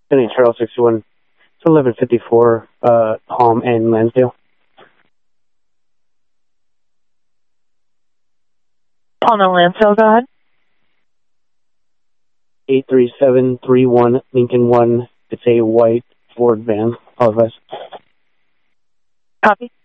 My name's Charles 61. It's 1154 Palm and Lansdale. Palm and Lansdale, go ahead. 83731 Lincoln 1. It's a white Ford van. Apologize. Copy.